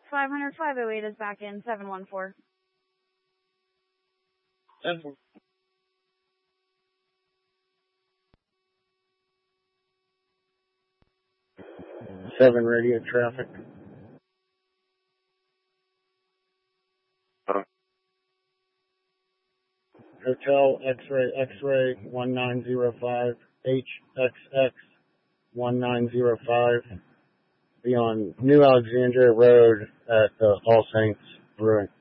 500 508 is back in 714. 10-4. 7 radio traffic. Hotel X-ray 1905 HXX 1905. Be on New Alexandria Road at All Saints Brewing.